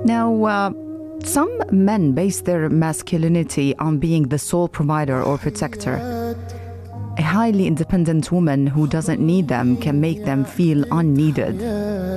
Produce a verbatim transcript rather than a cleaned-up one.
Now, uh, some men base their masculinity on being the sole provider or protector. A highly independent woman who doesn't need them can make them feel unneeded.